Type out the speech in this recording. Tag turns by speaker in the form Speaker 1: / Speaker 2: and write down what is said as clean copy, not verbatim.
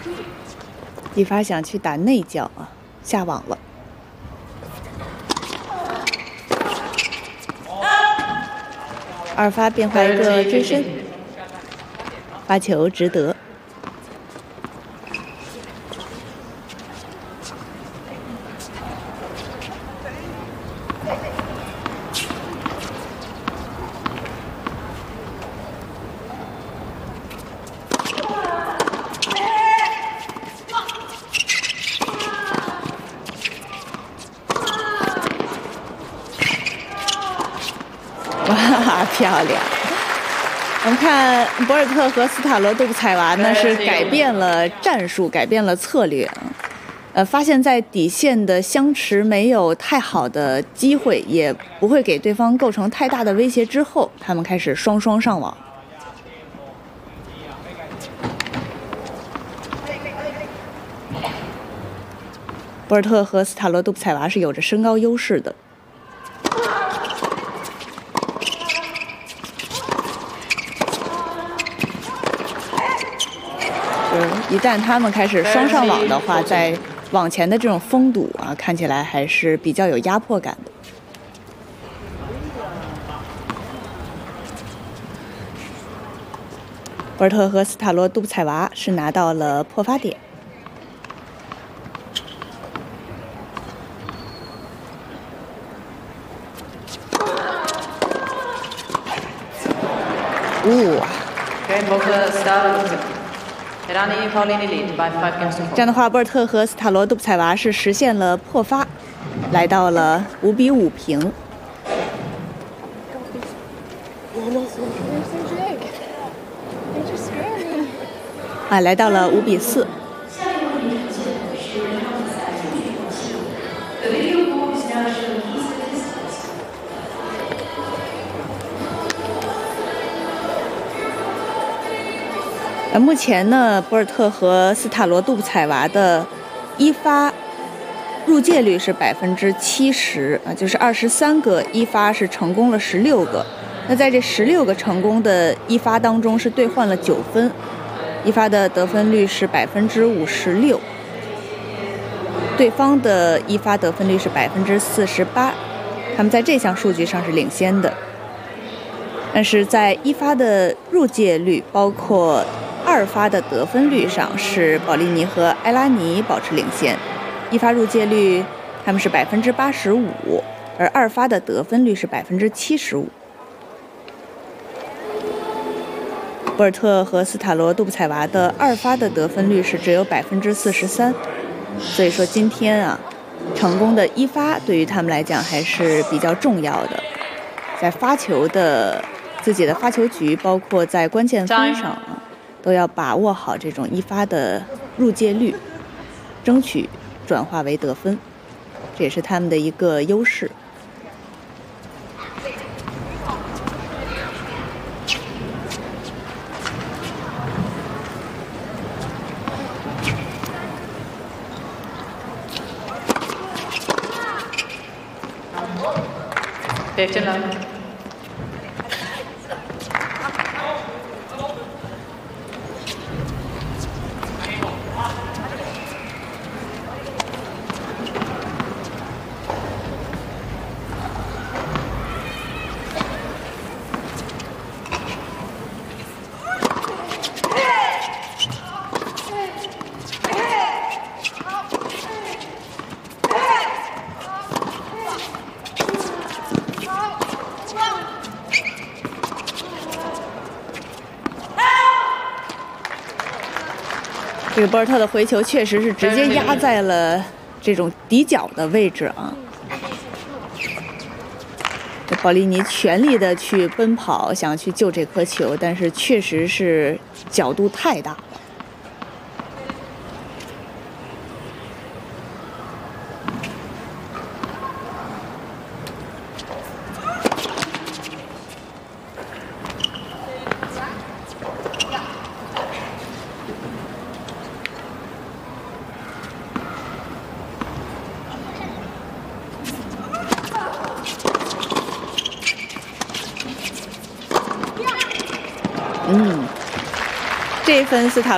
Speaker 1: 一发想去打内角啊，下网了。二发变化一个追身，发球值得。哇，漂亮！我们看博尔特和斯塔罗杜布采娃呢是改变了战术，改变了策略发现在底线的相持没有太好的机会，也不会给对方构成太大的威胁之后，他们开始双双上网。博尔特和斯塔罗杜布采娃是有着身高优势的。一旦他们开始双上网的话，在网前的这种封堵啊，看起来还是比较有压迫感的。博尔特和斯塔罗杜布采娃是拿到了破发点。这样的话，博尔特和斯塔罗杜布采娃是实现了破发，来到了5-5平。来到了5-4。目前呢，博尔特和斯塔罗杜布采娃的一发入界率是70%啊，就是23个一发是成功了16个。那在这16个成功的一发当中，是兑换了9分，一发的得分率是56%，对方的一发得分率是48%，他们在这项数据上是领先的。但是在一发的入界率，包括二发的得分率上，是保利尼和埃拉尼保持领先。一发入界率他们是85%，而二发的得分率是75%。博尔特和斯塔罗杜布采娃的二发的得分率是只有43%，所以说今天啊，成功的一发对于他们来讲还是比较重要的，在发球的自己的发球局，包括在关键分上都要把握好这种一发的入界率，争取转化为得分，这也是他们的一个优势。这个博尔特的回球确实是直接压在了这种底角的位置啊！这保利尼全力的去奔跑，想去救这颗球，但是确实是角度太大了。这一分斯塔